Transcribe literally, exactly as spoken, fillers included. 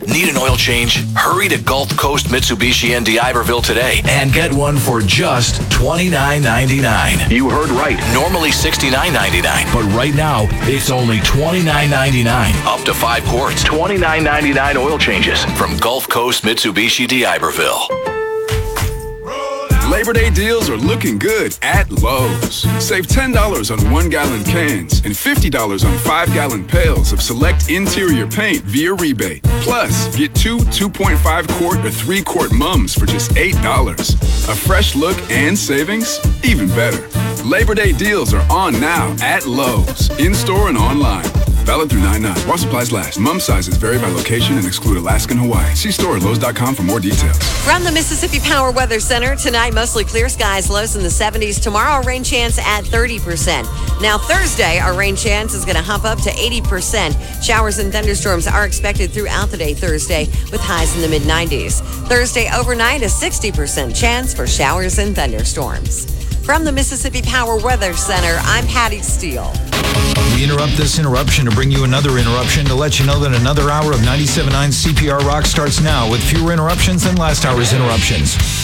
Need an oil change? Hurry to Gulf Coast Mitsubishi in D'Iberville today and get one for just twenty-nine ninety-nine. You heard right. Normally sixty-nine ninety-nine, but right now it's only twenty-nine ninety-nine. Up to five quarts. twenty-nine ninety-nine oil changes from Gulf Coast Mitsubishi D'Iberville. Labor Day deals are looking good at Lowe's. Save ten dollars on one-gallon cans and fifty dollars on five-gallon pails of select interior paint via rebate. Plus, get two two point five quart or three quart mums for just eight dollars. A fresh look and savings? Even better. Labor Day deals are on now at Lowe's, in-store and online. Valid through nine nine. While supplies last. Mum sizes vary by location and exclude Alaska and Hawaii. See store at Lowe's dot com for more details. From the Mississippi Power Weather Center, tonight mostly clear skies, lows in the seventies. Tomorrow, a rain chance at thirty percent. Now, Thursday, our rain chance is going to hump up to eighty percent. Showers and thunderstorms are expected throughout the day Thursday with highs in the mid nineties. Thursday overnight, a sixty percent chance for showers and thunderstorms. From the Mississippi Power Weather Center, I'm Patty Steele. We interrupt this interruption to bring you another interruption to let you know that another hour of ninety-seven point nine C P R Rock starts now with fewer interruptions than last hour's interruptions.